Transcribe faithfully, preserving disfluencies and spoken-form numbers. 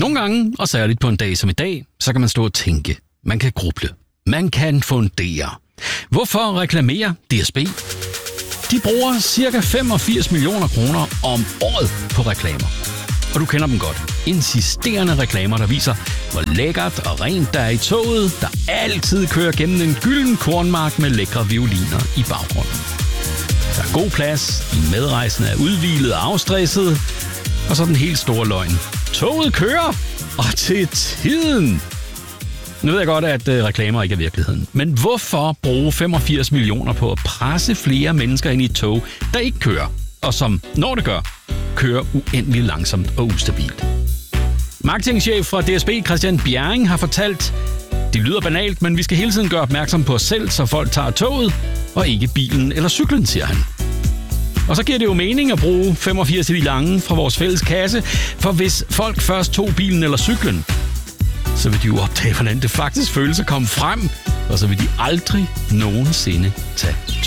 Nogle gange, og særligt på en dag som i dag, så kan man stå og tænke. Man kan gruble. Man kan fundere. Hvorfor reklamerer D S B? De bruger cirka femogfirs millioner kroner om året på reklamer. Og du kender dem godt. Insisterende reklamer, der viser, hvor lækkert og rent der er i toget, der altid kører gennem en gylden kornmark med lækre violiner i baggrunden. Der er god plads, de medrejsende er udhvilet og afstresset, og så den helt store løgn. Toget kører, og til tiden! Nu ved jeg godt, at øh, reklamer ikke er virkeligheden. Men hvorfor bruge femogfirs millioner på at presse flere mennesker ind i et tog, der ikke kører, og som, når det gør, kører uendelig langsomt og ustabilt? Marketingchef fra D S B, Christian Bjerring, har fortalt, det lyder banalt, men vi skal hele tiden gøre opmærksom på os selv, så folk tager toget, og ikke bilen eller cyklen, siger han. Og så giver det jo mening at bruge femogfirs i de lange fra vores fælles kasse, for hvis folk først tog bilen eller cyklen, så vil de jo opdage, hvordan det faktisk føles at komme frem, og så vil de aldrig nogensinde tage